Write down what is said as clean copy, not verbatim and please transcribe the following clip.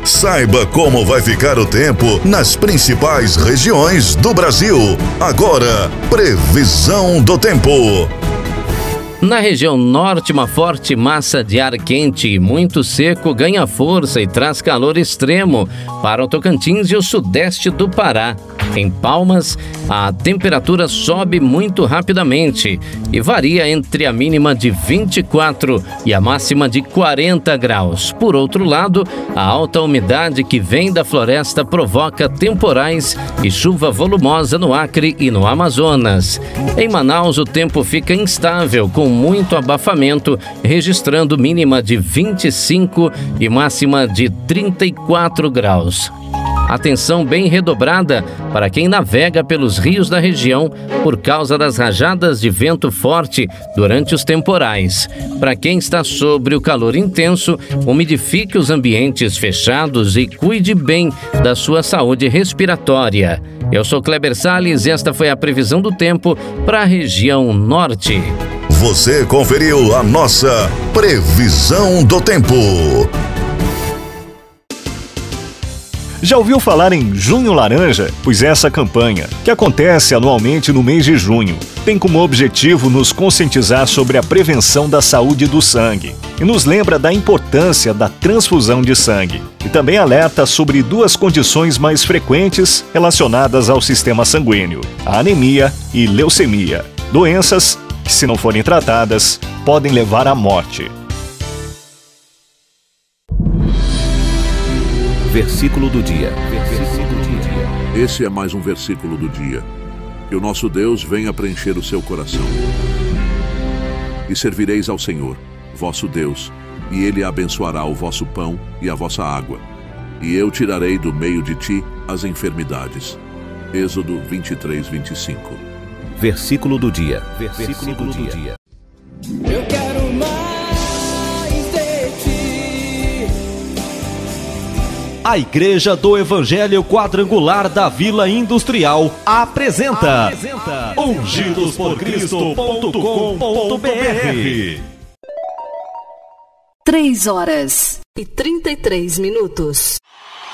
Saiba como vai ficar o tempo nas principais regiões do Brasil. Agora, previsão do tempo. Na região norte, uma forte massa de ar quente e muito seco ganha força e traz calor extremo para o Tocantins e o sudeste do Pará. Em Palmas, a temperatura sobe muito rapidamente e varia entre a mínima de 24 e a máxima de 40 graus. Por outro lado, a alta umidade que vem da floresta provoca temporais e chuva volumosa no Acre e no Amazonas. Em Manaus, o tempo fica instável, com muito abafamento, registrando mínima de 25 e máxima de 34 graus. Atenção bem redobrada para quem navega pelos rios da região por causa das rajadas de vento forte durante os temporais. Para quem está sob o calor intenso, umidifique os ambientes fechados e cuide bem da sua saúde respiratória. Eu sou Kleber Salles e esta foi a previsão do tempo para a região norte. Você conferiu a nossa previsão do tempo. Já ouviu falar em Junho Laranja? Pois essa campanha, que acontece anualmente no mês de junho, tem como objetivo nos conscientizar sobre a prevenção da saúde do sangue e nos lembra da importância da transfusão de sangue. E também alerta sobre duas condições mais frequentes relacionadas ao sistema sanguíneo: a anemia e leucemia, doenças que, se não forem tratadas, podem levar à morte. Versículo do dia. Esse é mais um versículo do dia. Que o nosso Deus venha preencher o seu coração. E servireis ao Senhor, vosso Deus, e Ele abençoará o vosso pão e a vossa água. E eu tirarei do meio de ti as enfermidades. Êxodo 23, 25. Versículo do dia. Eu quero mais de ti. A Igreja do Evangelho Quadrangular da Vila Industrial apresenta ungidosporcristo.com.br. 3 horas e 33 minutos.